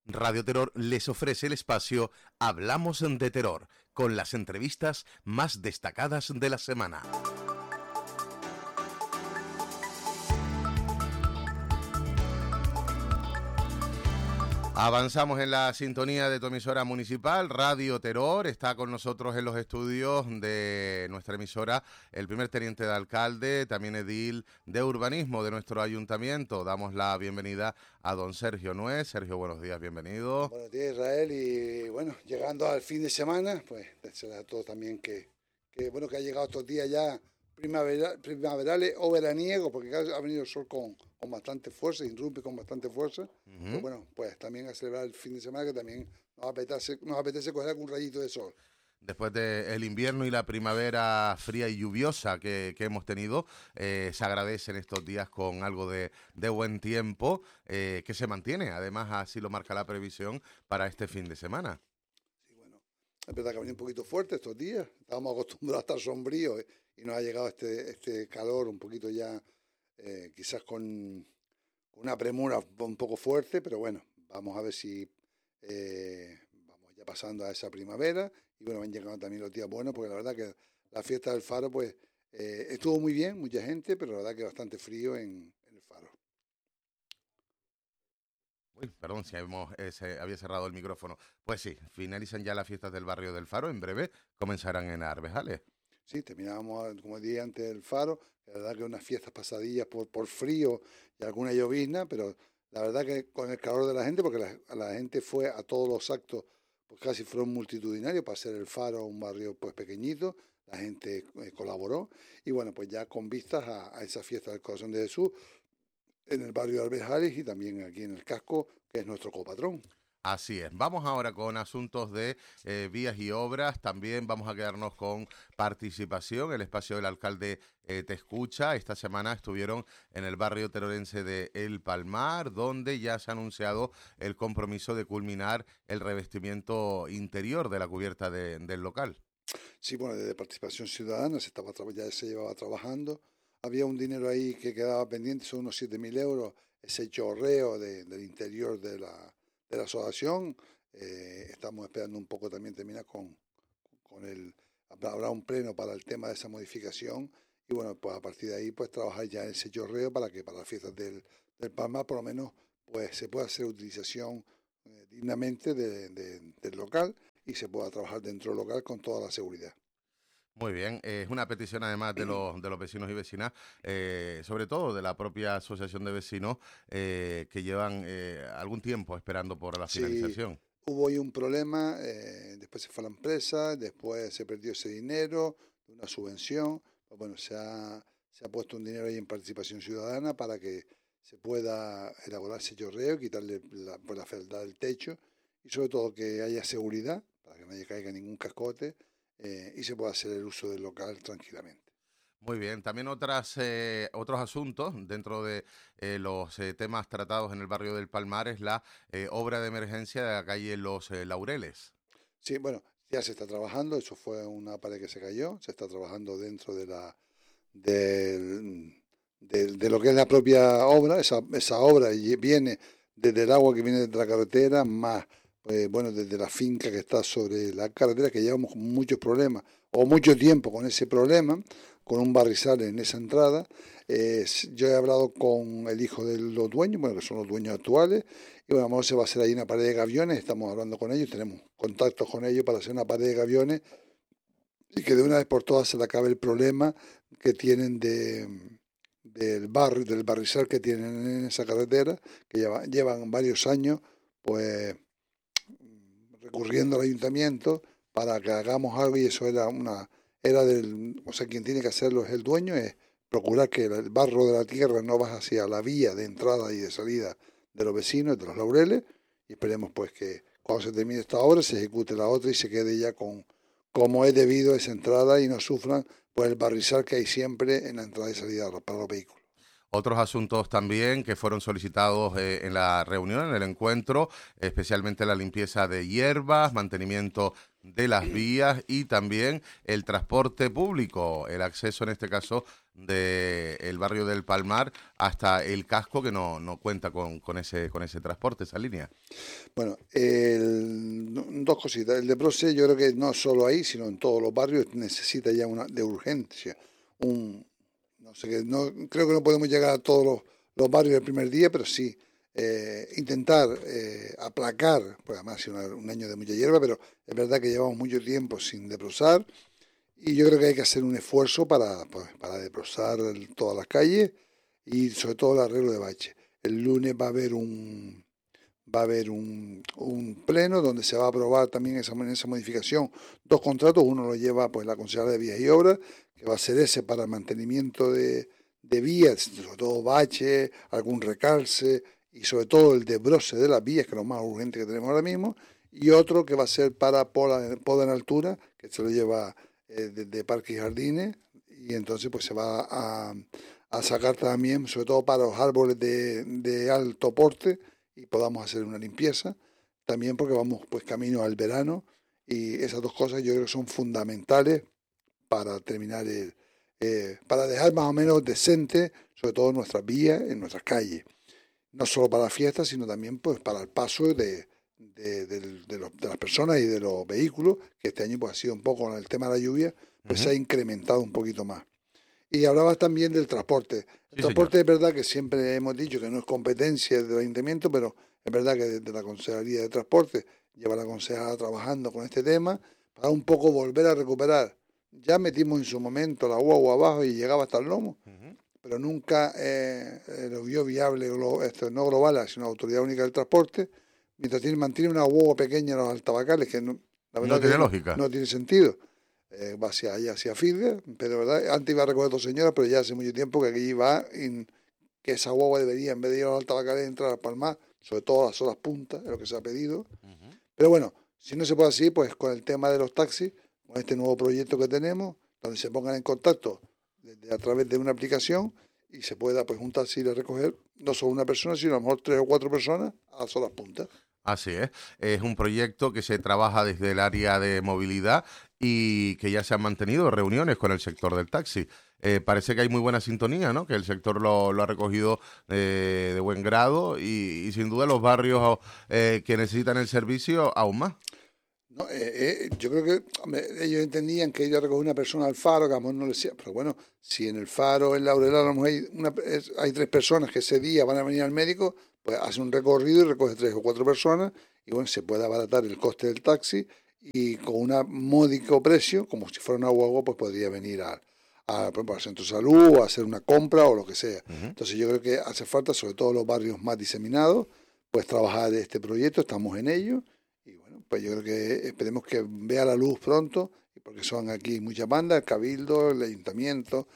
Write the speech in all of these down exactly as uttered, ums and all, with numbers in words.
Radio Terror les ofrece el espacio Hablamos de Terror, con las entrevistas más destacadas de la semana. Avanzamos en la sintonía de tu emisora municipal, Radio Terror. Está con nosotros en los estudios de nuestra emisora el primer teniente de alcalde, también edil de urbanismo de nuestro ayuntamiento. Damos la bienvenida a don Sergio Nuez. Sergio, buenos días, bienvenido. Buenos días, Israel, y bueno, llegando al fin de semana, pues desearles a todos también que, que bueno, que ha llegado estos días ya primavera, primaverales o veraniegos, porque ha venido el sol con, con bastante fuerza, irrumpe con bastante fuerza. Uh-huh. Pero bueno, pues también a celebrar el fin de semana, que también nos apetece, nos apetece coger algún rayito de sol. Después del invierno y la primavera fría y lluviosa que, que hemos tenido, eh, se agradecen estos días con algo de, de buen tiempo, eh, que se mantiene. Además, así lo marca la previsión para este fin de semana. Sí, bueno, es verdad que ha venido un poquito fuerte estos días. Estábamos acostumbrados a estar sombríos, ¿eh? Y nos ha llegado este, este calor un poquito ya, eh, quizás con, con una premura un poco fuerte, pero bueno, vamos a ver si eh, vamos ya pasando a esa primavera. Y bueno, van llegando también los días buenos, porque la verdad que la fiesta del Faro, pues, eh, estuvo muy bien, mucha gente, pero la verdad que bastante frío en, en el Faro. Uy, perdón si hemos, eh, se había cerrado el micrófono. Pues sí, finalizan ya las fiestas del barrio del Faro, en breve comenzarán en Arbejales. Sí, terminábamos, como dije antes, el Faro, la verdad que unas fiestas pasadillas por, por frío y alguna llovizna, pero la verdad que con el calor de la gente, porque la, la gente fue a todos los actos, pues casi fueron multitudinarios para hacer el Faro un barrio pues pequeñito, la gente eh, colaboró, y bueno, pues ya con vistas a, a esa fiesta del Corazón de Jesús, en el barrio de Arbejales y también aquí en el casco, que es nuestro copatrón. Así es. Vamos ahora con asuntos de eh, vías y obras. También vamos a quedarnos con participación. El espacio del alcalde eh, te escucha. Esta semana estuvieron en el barrio terorense de El Palmar, donde ya se ha anunciado el compromiso de culminar el revestimiento interior de la cubierta de, del local. Sí, bueno, desde participación ciudadana se estaba ya se llevaba trabajando. Había un dinero ahí que quedaba pendiente, son unos siete mil euros, ese chorreo de, del interior de la de la asociación. Eh, estamos esperando un poco también terminar con, con el, habrá un pleno para el tema de esa modificación y bueno, pues a partir de ahí pues trabajar ya en ese chorreo para que para las fiestas del, del Palmar por lo menos pues se pueda hacer utilización eh, dignamente de, de, del local y se pueda trabajar dentro del local con toda la seguridad. Muy bien, eh, es una petición además de los, de los vecinos y vecinas, eh, sobre todo de la propia asociación de vecinos eh, que llevan eh, algún tiempo esperando por la Sí, finalización. Hubo ahí un problema, eh, después se fue a la empresa, después se perdió ese dinero, una subvención, pues bueno, se ha, se ha puesto un dinero ahí en participación ciudadana para que se pueda elaborar ese chorreo, quitarle la, pues la fealdad del techo y sobre todo que haya seguridad, para que nadie caiga en ningún cascote. Eh, y se puede hacer el uso del local tranquilamente. Muy bien, también otras, eh, otros asuntos dentro de eh, los eh, temas tratados en el barrio del Palmar es la eh, obra de emergencia de la calle Los eh, Laureles. Sí, bueno, ya se está trabajando, eso fue una pared que se cayó, se está trabajando dentro de la de, de, de lo que es la propia obra, esa, esa obra viene desde el agua que viene desde la carretera, más Eh, bueno, desde la finca que está sobre la carretera, que llevamos muchos problemas, o mucho tiempo con ese problema, con un barrizal en esa entrada. Eh, yo he hablado con el hijo de los dueños, bueno, que son los dueños actuales, y bueno, vamos, se va a hacer ahí una pared de gaviones, estamos hablando con ellos, tenemos contactos con ellos para hacer una pared de gaviones, y que de una vez por todas se le acabe el problema que tienen de, del barrio, del barrizal que tienen en esa carretera, que lleva, llevan varios años, pues recurriendo al ayuntamiento para que hagamos algo y eso era una era del, o sea, quien tiene que hacerlo es el dueño, es procurar que el barro de la tierra no baje hacia la vía de entrada y de salida de los vecinos, de los Laureles, y esperemos pues que cuando se termine esta obra se ejecute la otra y se quede ya con como es debido a esa entrada y no sufran pues el barrizal que hay siempre en la entrada y salida para los vehículos. Otros asuntos también que fueron solicitados eh, en la reunión, en el encuentro, especialmente la limpieza de hierbas, mantenimiento de las vías y también el transporte público, el acceso en este caso del barrio del Palmar hasta el casco, que no, no cuenta con, con, ese, con ese transporte, esa línea. Bueno, el, dos cositas. El de Proce, yo creo que no solo ahí, sino en todos los barrios necesita ya una de urgencia. Un, no sé qué, no, creo que no podemos llegar a todos los, los barrios el primer día, pero sí eh, intentar eh, aplacar, pues además ha sido una, un año de mucha hierba, pero es verdad que llevamos mucho tiempo sin debrozar y yo creo que hay que hacer un esfuerzo para, pues, para debrozar todas las calles y sobre todo el arreglo de baches. El lunes va a haber un va a haber un, un pleno donde se va a aprobar también esa, esa modificación, dos contratos, uno lo lleva pues la Concejalía de Vías y Obras, que va a ser ese para el mantenimiento de, de vías, sobre todo baches, algún recalce y sobre todo el desbroce de las vías, que es lo más urgente que tenemos ahora mismo, y otro que va a ser para poda, poda en altura, que se lo lleva eh, desde Parques y Jardines, y entonces pues se va a, a sacar también, sobre todo para los árboles de, de alto porte, y podamos hacer una limpieza, también porque vamos pues camino al verano y esas dos cosas yo creo que son fundamentales para terminar el, eh, para dejar más o menos decente sobre todo nuestras vías, en nuestras calles, no solo para las fiestas sino también pues para el paso de, de, de, de, los, de las personas y de los vehículos, que este año pues ha sido un poco con el tema de la lluvia, pues uh-huh. se ha incrementado un poquito más. Y hablabas también del transporte. El sí, transporte señor. Es verdad que siempre hemos dicho que no es competencia del ayuntamiento, pero es verdad que desde la Consejería de Transporte lleva la consejera trabajando con este tema para un poco volver a recuperar. Ya metimos en su momento la guagua abajo y llegaba hasta el lomo, uh-huh. pero nunca eh, lo vio viable, esto, no global, sino Autoridad Única del Transporte, mientras tiene, mantiene una guagua pequeña en los altabacales, que no, la verdad no tiene que lógica. No, no tiene sentido. Eh, va hacia allá, hacia Filga, pero verdad, antes iba a recoger a dos señoras, pero ya hace mucho tiempo que aquí va, en, que esa guagua debería, en vez de ir a los altabacales, entrar al Palmar, sobre todo a las horas puntas, es lo que se ha pedido. Uh-huh. Pero bueno, si no se puede así, pues con el tema de los taxis, con este nuevo proyecto que tenemos, donde se pongan en contacto desde, a través de una aplicación y se pueda pues un taxi ir a recoger no solo una persona, sino a lo mejor tres o cuatro personas a las horas puntas. Así es, es un proyecto que se trabaja desde el área de movilidad y que ya se han mantenido reuniones con el sector del taxi. Eh, parece que hay muy buena sintonía, ¿no? Que el sector lo, lo ha recogido eh, de buen grado y, y sin duda los barrios eh, que necesitan el servicio aún más. No, eh, eh, yo creo que hombre, ellos entendían que ir a recoger una persona al faro, que a lo mejor no les decía, pero bueno, si en el faro, en Laurel, a lo mejor hay, una, es, hay tres personas que ese día van a venir al médico, pues hace un recorrido y recoge tres o cuatro personas y bueno, se puede abaratar el coste del taxi y con un módico precio, como si fuera una guagua, pues podría venir a, a, por ejemplo, al centro de salud o a hacer una compra o lo que sea. Uh-huh. Entonces yo creo que hace falta, sobre todo los barrios más diseminados, pues trabajar de este proyecto, estamos en ello. Y bueno, pues yo creo que esperemos que vea la luz pronto, porque son aquí muchas bandas, el Cabildo, el Ayuntamiento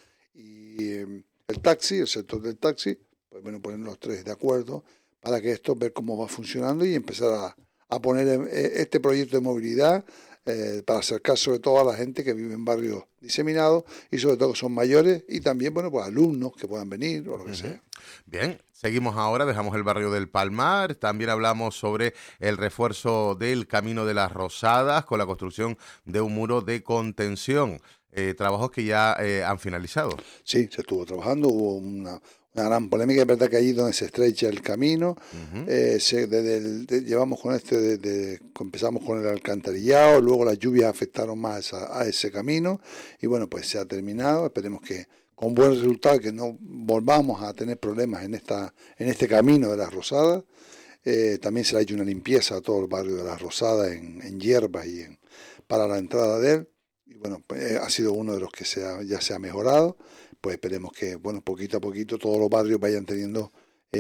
y eh, el taxi, el sector del taxi, pues bueno, poner los tres de acuerdo para que esto, ver cómo va funcionando y empezar a, a poner este proyecto de movilidad eh, para acercar sobre todo a la gente que vive en barrios diseminados y sobre todo que son mayores y también, bueno, pues alumnos que puedan venir o lo que uh-huh. sea. Bien, seguimos ahora, dejamos el barrio del Palmar, también hablamos sobre el refuerzo del Camino de las Rosadas con la construcción de un muro de contención, eh, trabajos que ya eh, han finalizado. Sí, se estuvo trabajando, hubo una, una gran polémica, es verdad que allí donde se estrecha el camino, uh-huh. eh, se, desde el, de, llevamos con este, desde, empezamos con el alcantarillado, luego las lluvias afectaron más a, a ese camino y bueno, pues se ha terminado, esperemos que con buen resultado, que no volvamos a tener problemas en esta en este camino de las Rosadas. Eh, también se le ha hecho una limpieza a todo el barrio de las Rosadas en, en hierbas y en, para la entrada de él. Y bueno, pues, ha sido uno de los que se ha, ya se ha mejorado. Pues esperemos que, bueno, poquito a poquito todos los barrios vayan teniendo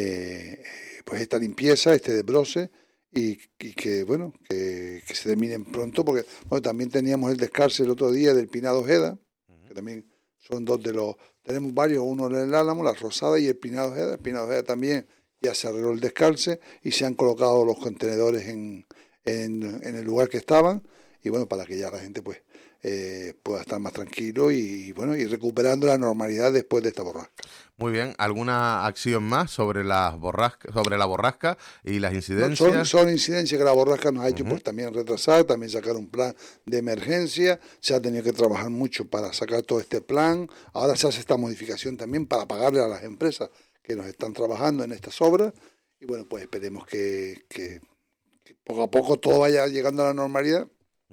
eh, pues esta limpieza, este desbroce y, y que, bueno, que, que se terminen pronto, porque bueno, también teníamos el descarce el otro día del Pinado Ojeda, que también son dos de los, tenemos varios, uno en el Álamo, la Rosada y el Pinado Ojeda. El Pinado Ojeda también ya se arregló el descalce y se han colocado los contenedores en, en, en el lugar que estaban y bueno, para que ya la gente pues eh, pueda estar más tranquilo y, bueno, y recuperando la normalidad después de esta borrasca. Muy bien, ¿alguna acción más sobre las borrasca, sobre la borrasca y las No, son, incidencias? son incidencias que la borrasca nos ha hecho Ujú. pues también retrasar, también sacar un plan de emergencia, se ha tenido que trabajar mucho para sacar todo este plan, ahora se hace esta modificación también para pagarle a las empresas que nos están trabajando en estas obras y bueno, pues esperemos que, que, que poco a poco todo vaya llegando a la normalidad.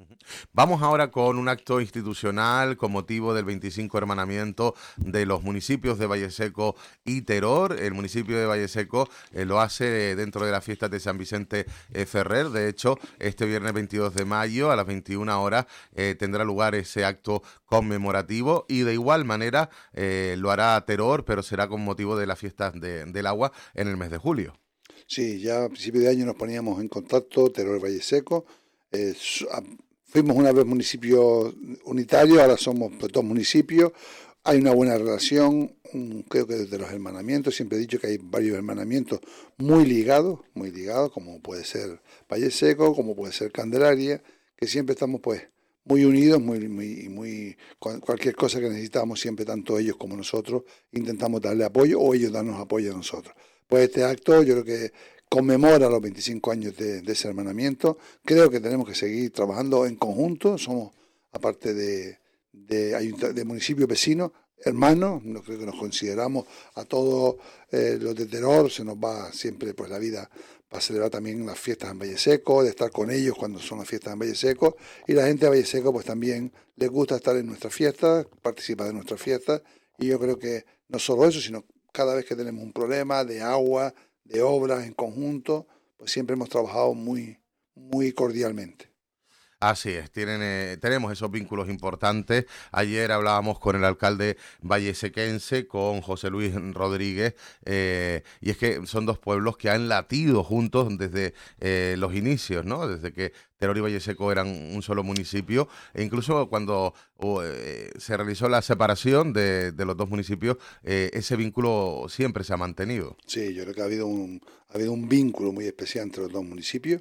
Vamos ahora con un acto institucional con motivo del veinticinco hermanamiento de los municipios de Valleseco y Teror. El municipio de Valleseco eh, lo hace dentro de las fiestas de San Vicente eh, Ferrer. De hecho, este viernes veintidós de mayo a las veintiuna horas eh, tendrá lugar ese acto conmemorativo y de igual manera eh, lo hará Teror, pero será con motivo de las fiestas de, del agua en el mes de julio. Sí, ya a principio de año nos poníamos en contacto, Teruel Valle Seco. Eh, su- a- fuimos una vez municipio unitario, ahora somos pues, dos municipios. Hay una buena relación, un- creo que desde los hermanamientos, siempre he dicho que hay varios hermanamientos muy ligados, muy ligados, como puede ser Valle Seco, como puede ser Candelaria, que siempre estamos pues muy unidos, muy, muy, muy, cual- cualquier cosa que necesitamos, siempre tanto ellos como nosotros, intentamos darle apoyo o ellos darnos apoyo a nosotros. Pues este acto yo creo que conmemora los veinticinco años de, de ese hermanamiento. Creo que tenemos que seguir trabajando en conjunto. Somos, aparte de, de, ayunta- de municipios vecinos, hermanos. No creo que nos consideramos a todos eh, los de Teror. Se nos va siempre pues la vida para celebrar también las fiestas en Valle Seco, de estar con ellos cuando son las fiestas en Valle Seco. Y la gente de Valle Seco pues también les gusta estar en nuestras fiestas, participa de nuestras fiestas. Y yo creo que no solo eso, sino cada vez que tenemos un problema de agua, de obras en conjunto, pues siempre hemos trabajado muy, muy cordialmente. Así es, tienen, eh, tenemos esos vínculos importantes. Ayer hablábamos con el alcalde vallesequense, con José Luis Rodríguez, eh, y es que son dos pueblos que han latido juntos desde eh, los inicios, ¿no? Desde que Teror y Valleseco eran un solo municipio, e incluso cuando uh, eh, se realizó la separación de, de los dos municipios, eh, ese vínculo siempre se ha mantenido. Sí, yo creo que ha habido un, ha habido un vínculo muy especial entre los dos municipios,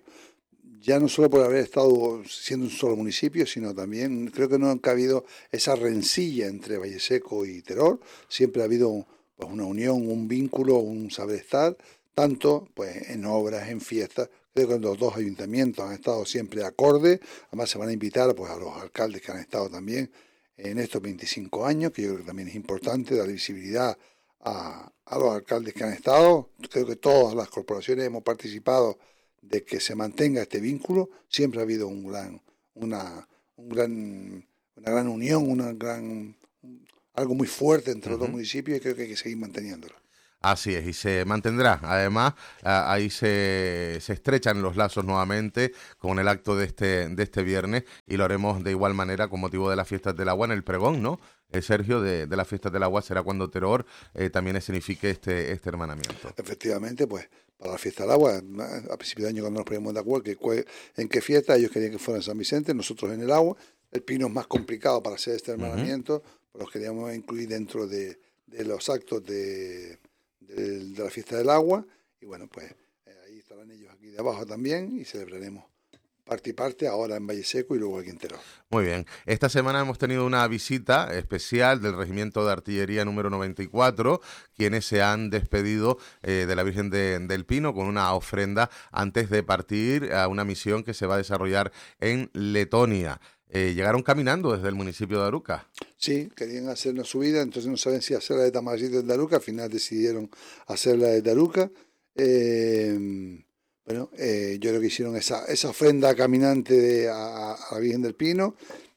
ya no solo por haber estado siendo un solo municipio, sino también creo que nunca ha habido esa rencilla entre Valleseco y Teror, siempre ha habido pues, una unión, un vínculo, un saber estar, tanto pues en obras, en fiestas. Creo que los dos ayuntamientos han estado siempre acorde, además se van a invitar pues, a los alcaldes que han estado también en estos veinticinco años, que yo creo que también es importante dar visibilidad a, a los alcaldes que han estado. Creo que todas las corporaciones hemos participado de que se mantenga este vínculo. Siempre ha habido un gran, una, un gran, una gran unión, una gran, algo muy fuerte entre los dos Ujú. municipios y creo que hay que seguir manteniéndolo. Así es, y se mantendrá. Además, a- ahí se, se estrechan los lazos nuevamente con el acto de este, de este viernes y lo haremos de igual manera con motivo de las fiestas del agua en el pregón, ¿no? Eh, Sergio, de, de las fiestas del agua será cuando Teror eh, también escenifique este, este hermanamiento. Efectivamente, pues para la fiesta del agua, a principio de año cuando nos poníamos de acuerdo que, en qué fiesta ellos querían que fuera en San Vicente, nosotros en el agua. El pino es más complicado para hacer este Ujú. hermanamiento, pero los queríamos incluir dentro de, de los actos de, de, de la fiesta del agua. Y bueno, pues eh, ahí estarán ellos aquí de abajo también y celebraremos parte y parte, ahora en Valle Seco y luego aquí en Teror. Muy bien. Esta semana hemos tenido una visita especial del Regimiento de Artillería número noventa y cuatro, quienes se han despedido eh, de la Virgen de, del Pino con una ofrenda antes de partir a una misión que se va a desarrollar en Letonia. Eh, llegaron caminando desde el municipio de Aruca. Sí, querían hacer una subida, entonces no saben si hacerla de Tamarillito de Aruca, al final decidieron hacerla de Aruca. Eh, bueno, eh, yo creo que hicieron esa, esa ofrenda caminante de, a, a la Virgen del Pino.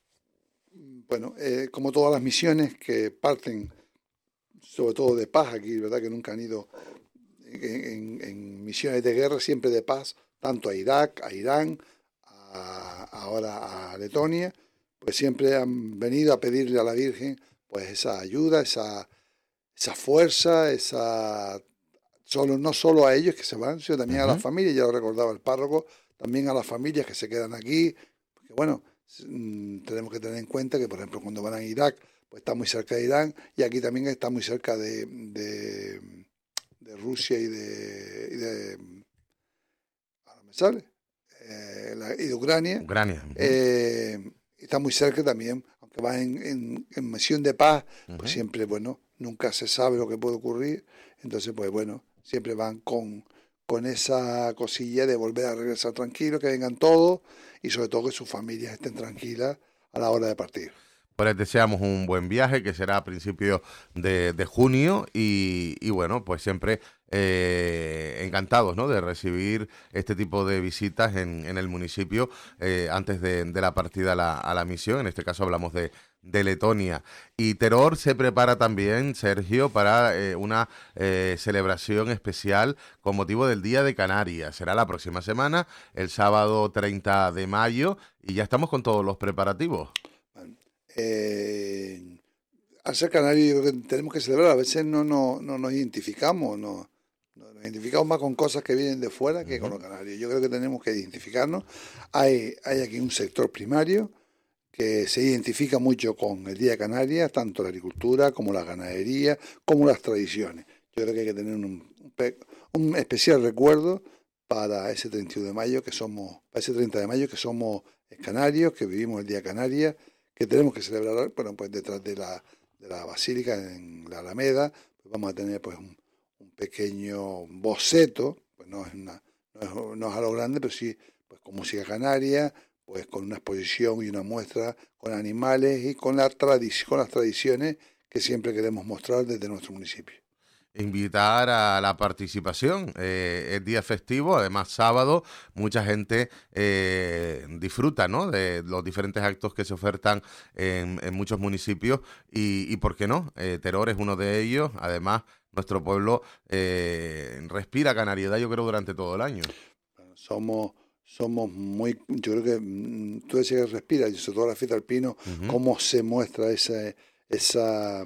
Bueno, eh, como todas las misiones que parten, sobre todo de paz aquí, ¿verdad? Que nunca han ido en, en, en misiones de guerra, siempre de paz, tanto a Irak, a Irán, a, ahora a Letonia, pues siempre han venido a pedirle a la Virgen pues esa ayuda, esa, esa fuerza, esa solo, no solo a ellos que se van, sino también a las Ujú. familias, ya lo recordaba el párroco, también a las familias que se quedan aquí, porque bueno, mm, tenemos que tener en cuenta que, por ejemplo, cuando van a Irak, pues está muy cerca de Irán, y aquí también está muy cerca de, de, de Rusia y de, y de, ahora me sale, eh, la- y de Ucrania, Ucrania. Ujú. eh, está muy cerca también, aunque va en, en, en misión de paz, Uh-huh. pues siempre, bueno, nunca se sabe lo que puede ocurrir, entonces, pues bueno, siempre van con, con esa cosilla de volver a regresar tranquilos, que vengan todos y sobre todo que sus familias estén tranquilas a la hora de partir. Pues les deseamos un buen viaje que será a principios de, de junio y, y bueno, pues siempre eh, encantados, ¿no?, de recibir este tipo de visitas en, en el municipio eh, antes de, de la partida a la, a la misión. En este caso hablamos de, de Letonia. Y Teror se prepara también, Sergio, para eh, una eh, celebración especial con motivo del Día de Canarias. Será la próxima semana, el sábado treinta de mayo, y ya estamos con todos los preparativos. Eh, al ser canario yo creo que tenemos que celebrar, a veces no, no, no nos identificamos, no, no, nos identificamos más con cosas que vienen de fuera que uh-huh. con los canarios. Yo creo que tenemos que identificarnos. Hay, hay aquí un sector primario que se identifica mucho con el Día de Canarias, tanto la agricultura como la ganadería, como las tradiciones. Yo creo que hay que tener un, un, un especial recuerdo para ese treinta y uno de mayo, que somos, para ese treinta de mayo que somos canarios, que vivimos el Día de Canarias, que tenemos que celebrar, bueno, pues detrás de la, de la basílica en la Alameda, pues vamos a tener pues un, un pequeño boceto, pues no es, una, no, es, no es algo grande, pero sí pues con música canaria, pues con una exposición y una muestra con animales y con, la tradic- con las tradiciones que siempre queremos mostrar desde nuestro municipio. Invitar a la participación, eh, es día festivo, además sábado, mucha gente eh, disfruta, ¿no?, de los diferentes actos que se ofertan en, en muchos municipios y, y ¿por qué no? Eh, Teror es uno de ellos, además nuestro pueblo eh, respira canariedad, yo creo, durante todo el año. Bueno, somos... Somos muy, yo creo que tú decías que respira, y sobre todo la fiesta del pino, uh-huh. cómo se muestra esa, esa,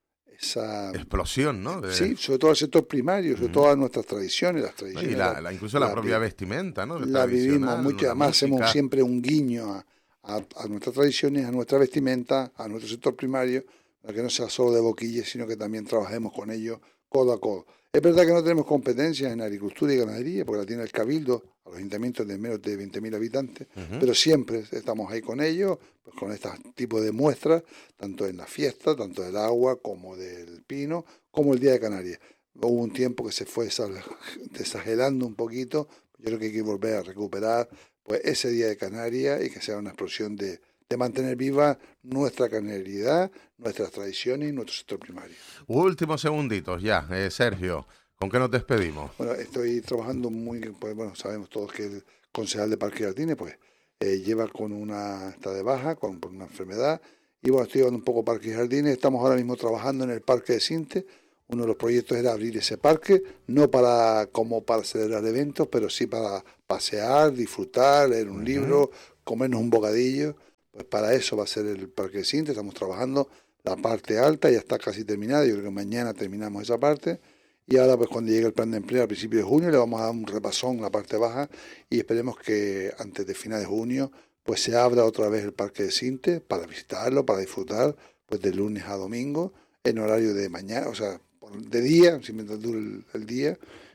esa explosión, ¿no? De... Sí, sobre todo el sector primario, sobre uh-huh. todas nuestras tradiciones, las tradiciones. Y la, la, incluso la, la propia vi- vestimenta, ¿no? La vivimos mucho, además música. Hacemos siempre un guiño a, a, a nuestras tradiciones, a nuestra vestimenta, a nuestro sector primario, para que no sea solo de boquillas, sino que también trabajemos con ellos codo a codo. Es verdad que no tenemos competencias en agricultura y ganadería, porque la tiene el Cabildo, a los ayuntamientos de menos de veinte mil habitantes, uh-huh. pero siempre estamos ahí con ellos, pues con este tipo de muestras, tanto en la fiesta, tanto del agua como del pino, como el Día de Canarias. Hubo un tiempo que se fue desagelando un poquito, yo creo que hay que volver a recuperar pues ese Día de Canarias y que sea una explosión de, de mantener viva nuestra canariedad, nuestras tradiciones y nuestro sector primario. Últimos segunditos ya, eh, Sergio, ¿con qué nos despedimos? Bueno, estoy trabajando muy, pues bueno, sabemos todos que el concejal de Parques y Jardines, pues eh, lleva con una, está de baja, con por una enfermedad, y bueno, estoy llevando un poco Parques y Jardines, estamos ahora mismo trabajando en el Parque de Sinte. Uno de los proyectos era abrir ese parque, no para como para celebrar eventos, pero sí para pasear, disfrutar, leer un uh-huh. libro, comernos un bocadillo. Pues para eso va a ser el Parque de Sinte. Estamos trabajando la parte alta, ya está casi terminada. Yo creo que mañana terminamos esa parte. Y ahora, pues cuando llegue el plan de empleo a principios de junio, le vamos a dar un repasón a la parte baja y esperemos que antes de final de junio, pues se abra otra vez el Parque de Sinte para visitarlo, para disfrutar, pues de lunes a domingo, en horario de mañana, o sea, de día, simplemente dura el, el día.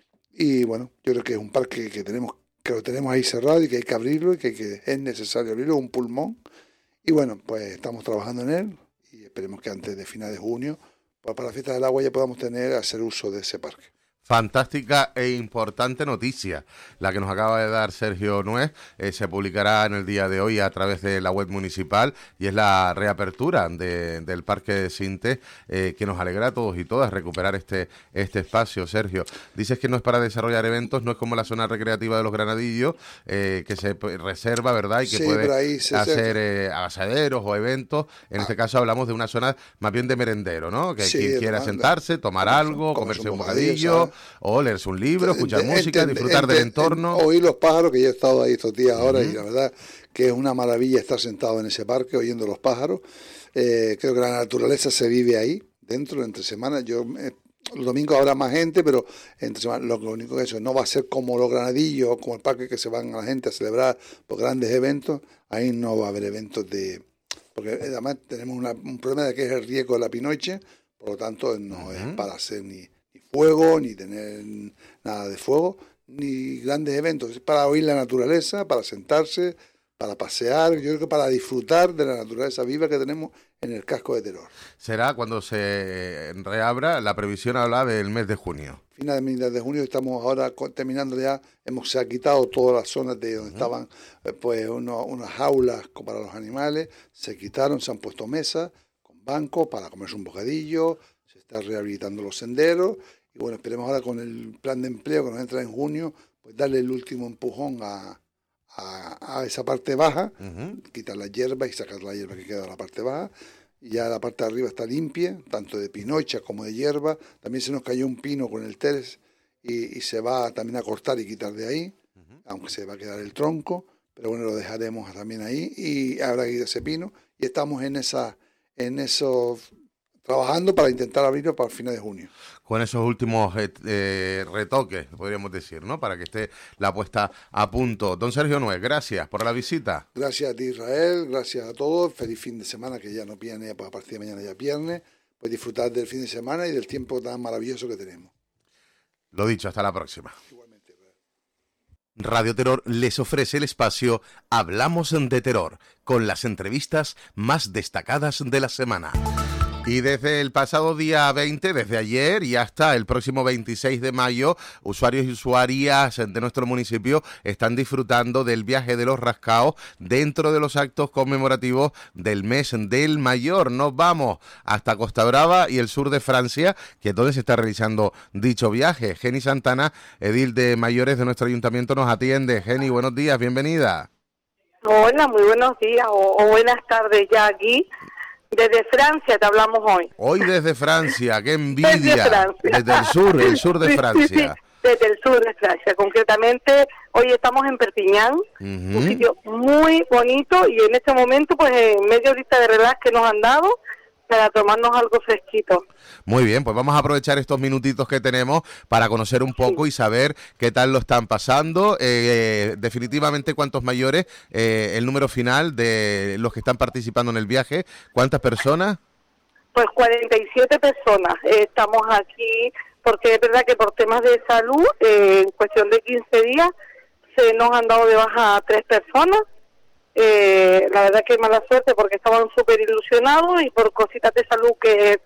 Y bueno, yo creo que es un parque que tenemos que lo tenemos ahí cerrado y que hay que abrirlo y que, que es necesario abrirlo, un pulmón. Y bueno, pues estamos trabajando en él y esperemos que antes de final de junio, pues para la fiesta del agua ya podamos tener, hacer uso de ese parque. Fantástica e importante noticia la que nos acaba de dar Sergio Nuez. Eh, se publicará en el día de hoy a través de la web municipal y es la reapertura de, del Parque de Sinte, eh, que nos alegra a todos y todas recuperar este, este espacio. Sergio, dices que no es para desarrollar eventos, no es como la zona recreativa de los Granadillos, eh, que se reserva, ¿verdad? Y que sí, puede se hacer eh, asaderos o eventos. En ah. este caso hablamos de una zona más bien de merendero, ¿no? Que sí, quien quiera demanda. sentarse, tomar comerse, algo, comerse un bocadillo, ¿sabes? O leerse un libro, escuchar ent, música, ent, disfrutar ent, del entorno. Oír los pájaros, que yo he estado ahí estos días ahora, uh-huh. y la verdad que es una maravilla estar sentado en ese parque oyendo los pájaros. Eh, creo que la naturaleza se vive ahí, dentro, entre semanas. Yo, eh, los domingos habrá más gente, pero entre semanas, lo, lo único que eso no va a ser como los Granadillos, como el parque que se van a la gente a celebrar por grandes eventos. Ahí no va a haber eventos de... Porque además tenemos una, un problema de que es el riesgo de la pinoche, por lo tanto no uh-huh. es para hacer ni... fuego, ni tener nada de fuego, ni grandes eventos. Es para oír la naturaleza, para sentarse, para pasear, yo creo que para disfrutar de la naturaleza viva que tenemos en el casco de Teror. Será cuando se reabra, la previsión habla del mes de junio. Final del mes de junio, estamos ahora terminando ya, hemos se ha quitado todas las zonas de donde uh-huh. estaban pues uno, unas jaulas para los animales, se quitaron, se han puesto mesas con bancos para comerse un bocadillo, se está rehabilitando los senderos y bueno, esperemos ahora con el plan de empleo que nos entra en junio, pues darle el último empujón a, a, a esa parte baja, uh-huh. quitar la hierba y sacar la hierba que queda de la parte baja. Y ya la parte de arriba está limpia, tanto de pinocha como de hierba. También se nos cayó un pino con el teres y, y se va también a cortar y quitar de ahí, uh-huh. aunque se va a quedar el tronco, pero bueno, lo dejaremos también ahí y habrá que ir a ese pino. Y estamos en esa, en eso, trabajando para intentar abrirlo para el final de junio. Con esos últimos eh, retoques, podríamos decir, ¿no? Para que esté la puesta a punto. Don Sergio Nuez, gracias por la visita. Gracias a ti, Israel, gracias a todos. Feliz fin de semana, que ya no viene, pues a partir de mañana ya viernes. Pues disfrutar del fin de semana y del tiempo tan maravilloso que tenemos. Lo dicho, hasta la próxima. Igualmente, Israel. Radio Terror les ofrece el espacio Hablamos de Terror, con las entrevistas más destacadas de la semana. Y desde el pasado día veinte, desde ayer y hasta el próximo veintiséis de mayo, usuarios y usuarias de nuestro municipio están disfrutando del viaje de los rascaos dentro de los actos conmemorativos del mes del mayor. Nos vamos hasta Costa Brava y el sur de Francia, que es donde se está realizando dicho viaje. Geni Santana, edil de mayores de nuestro ayuntamiento, nos atiende. Geni, buenos días, bienvenida. Hola, muy buenos días o, o buenas tardes ya aquí. Desde Francia te hablamos hoy. Hoy desde Francia, qué envidia. Desde Francia. Desde el sur, el sur de Francia. Sí, sí, sí, desde el sur de Francia. Concretamente, hoy estamos en Perpiñán, uh-huh. un sitio muy bonito y en este momento, pues en media horita de relax que nos han dado para tomarnos algo fresquito. Muy bien, pues vamos a aprovechar estos minutitos que tenemos para conocer un poco sí. y saber qué tal lo están pasando. Eh, definitivamente, ¿cuántos mayores? Eh, el número final de los que están participando en el viaje. ¿Cuántas personas? Pues cuarenta y siete personas. Eh, estamos aquí porque es verdad que por temas de salud, eh, en cuestión de quince días, se nos han dado de baja a tres personas. Eh, la verdad que mala suerte porque estaban súper ilusionados y por cositas de salud que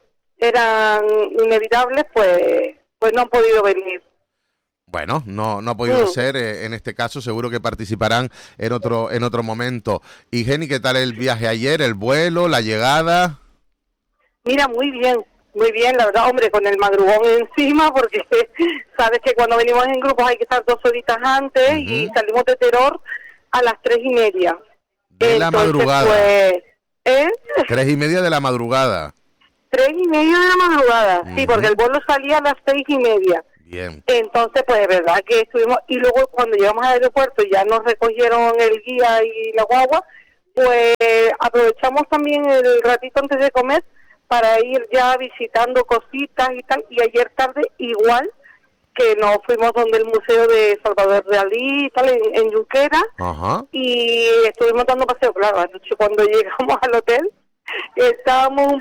eran inevitables, pues pues no han podido venir. Bueno, no no ha podido sí. ser eh, en este caso, seguro que participarán en otro en otro momento. Y Geni, ¿qué tal el viaje ayer, el vuelo, la llegada? Mira, muy bien, muy bien, la verdad, hombre, con el madrugón encima, porque sabes que cuando venimos en grupos hay que estar dos horitas antes uh-huh. y salimos de Teror a las tres y media. De Entonces, la madrugada. Pues, ¿eh? Tres y media de la madrugada. Tres y media de la madrugada, uh-huh. sí, porque el vuelo salía a las seis y media. Bien. Entonces, pues, de verdad que estuvimos, y luego cuando llegamos al aeropuerto ya nos recogieron el guía y la guagua, pues aprovechamos también el ratito antes de comer para ir ya visitando cositas y tal, y ayer tarde igual, que nos fuimos donde el Museo de Salvador Dalí y tal, en, en Junquera, Ajá. y estuvimos dando paseo. Claro, anoche cuando llegamos al hotel estábamos un